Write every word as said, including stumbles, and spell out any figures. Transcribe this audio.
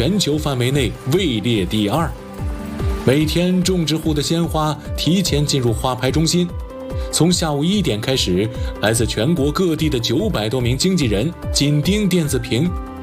全球范围内位列第二。每天种植户的鲜花提前进入花牌中心，从下午一点开始，来自全国各地的九百多名经纪人紧盯电子屏，